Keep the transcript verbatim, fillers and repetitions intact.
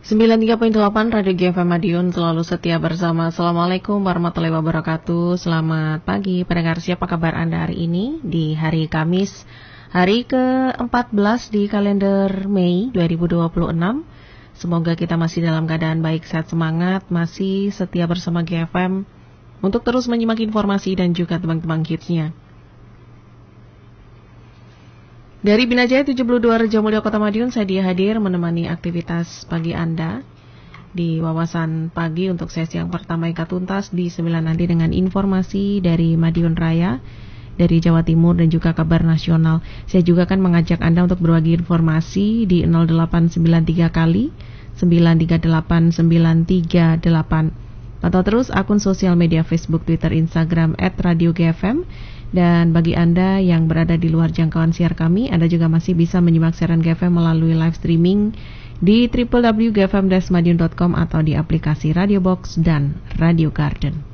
sembilan puluh tiga koma delapan Radio G F M Madiun selalu setia bersama. Assalamualaikum warahmatullahi wabarakatuh. Selamat pagi pendengar, siapa kabar Anda hari ini di hari Kamis, hari ke empat belas di kalender Mei dua ribu dua puluh enam. Semoga kita masih dalam keadaan baik, sehat, semangat, masih setia bersama G F M untuk terus menyimak informasi dan juga tebang-tebang hitsnya. Dari Binajaya tujuh puluh dua Rejomulyo Kota Madiun, saya dia hadir menemani aktivitas pagi Anda di wawasan pagi untuk sesi yang pertama hingga tuntas di sembilan nanti dengan informasi dari Madiun Raya, dari Jawa Timur dan juga kabar nasional. Saya juga akan mengajak Anda untuk berbagi informasi di nol delapan sembilan tiga kali sembilan tiga delapan sembilan tiga delapan. Pantau terus akun sosial media Facebook, Twitter, Instagram et radio G F M. Dan bagi Anda yang berada di luar jangkauan siar kami, Anda juga masih bisa menyimak siaran G F M melalui live streaming di w w w titik g f m dash madiun titik com atau di aplikasi Radio Box dan Radio Garden.